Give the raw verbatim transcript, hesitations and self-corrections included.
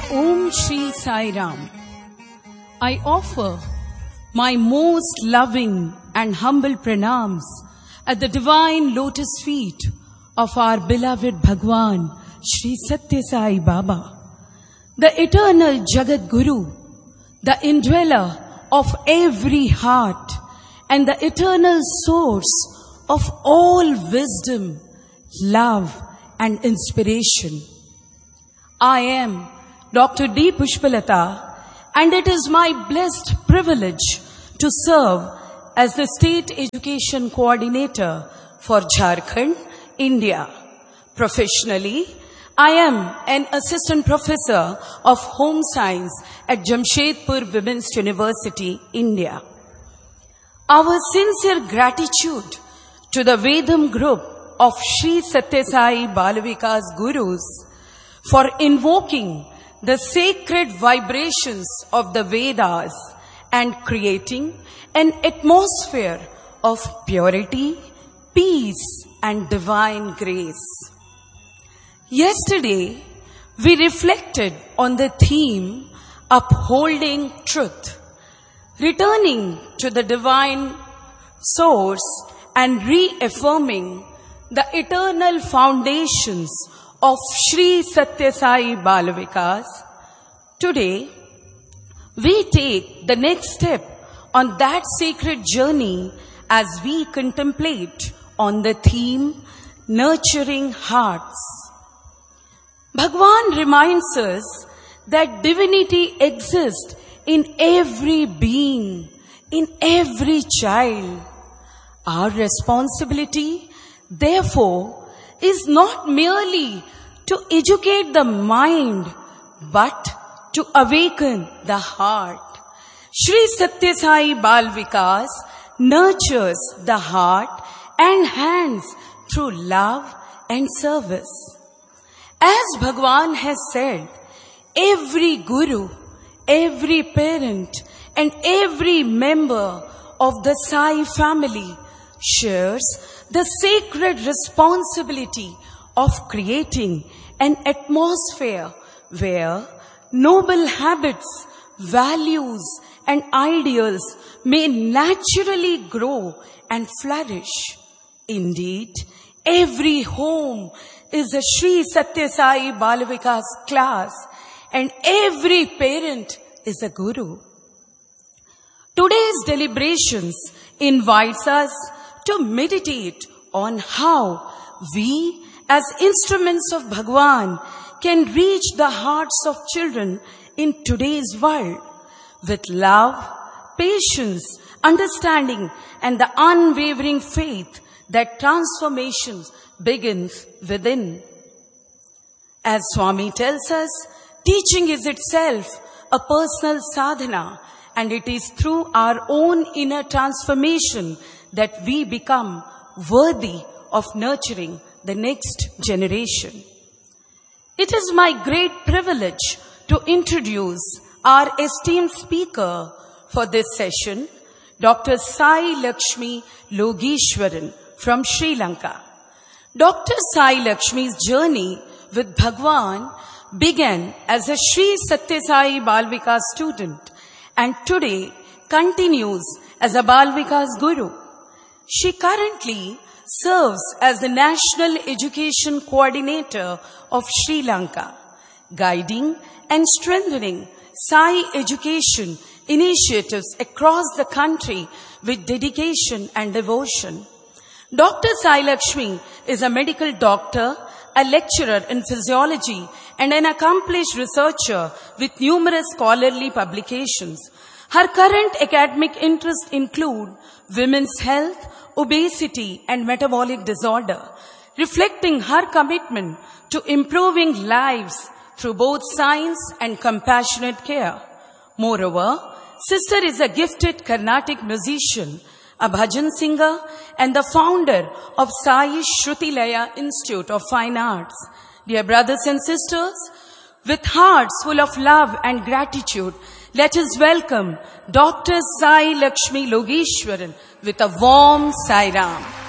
Om Shri Sai Ram. I offer my most loving and humble pranams at the divine lotus feet of our beloved Bhagwan, Shri Satya Sai Baba, the eternal Jagat Guru, the indweller of every heart and the eternal source of all wisdom, love and inspiration. I am Doctor D. Pushpalata, and it is my blessed privilege to serve as the State Education Coordinator for Jharkhand, India. Professionally, I am an Assistant Professor of Home Science at Jamshedpur Women's University, India. Our sincere gratitude to the Vedam group of Shri Satya Sai Balavikas Gurus for invoking the sacred vibrations of the Vedas and creating an atmosphere of purity, peace and divine grace. Yesterday, we reflected on the theme Upholding Truth, returning to the divine source and reaffirming the eternal foundations of Shri Satya Sai Balavikas. Today, we take the next step on that sacred journey as we contemplate on the theme Nurturing Hearts. Bhagwan reminds us that divinity exists in every being, in every child. Our responsibility, therefore, is not merely to educate the mind, but to awaken the heart. Shri Satya Sai Balavikas nurtures the heart and hands through love and service. As Bhagwan has said, every guru, every parent and every member of the Sai family shares the sacred responsibility of creating an atmosphere where noble habits, values and ideals may naturally grow and flourish. Indeed, every home is a Shri Satya Sai Balavikas class and every parent is a guru. Today's deliberations invites us to meditate on how we as instruments of Bhagwan can reach the hearts of children in today's world with love, patience, understanding and the unwavering faith that transformation begins within. As Swami tells us, teaching is itself a personal sadhana, and it is through our own inner transformation that we become worthy of nurturing the next generation. It is my great privilege to introduce our esteemed speaker for this session, Doctor Sai Lakshmi Logishwaran from Sri Lanka. Doctor Sai Lakshmi's journey with Bhagwan began as a Shri Satya Sai Balavikas student and today continues as a Balavikas Guru. She currently serves as the National Education Coordinator of Sri Lanka, guiding and strengthening Sai education initiatives across the country with dedication and devotion. Doctor Sai Lakshmi is a medical doctor, a lecturer in physiology, and an accomplished researcher with numerous scholarly publications. Her current academic interests include women's health, obesity, and metabolic disorder, reflecting her commitment to improving lives through both science and compassionate care. Moreover, Sister is a gifted Carnatic musician, a bhajan singer, and the founder of Sai Shruti Laya Institute of Fine Arts. Dear brothers and sisters, with hearts full of love and gratitude, let us welcome Doctor Sai Lakshmi Logishwaran with a warm Sai Ram.